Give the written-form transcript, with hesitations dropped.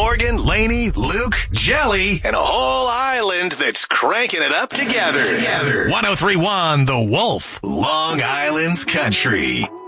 Morgan, Lainey, Luke, Jelly, and a whole island that's cranking it up together. 1031 The Wolf, Long Island's Country.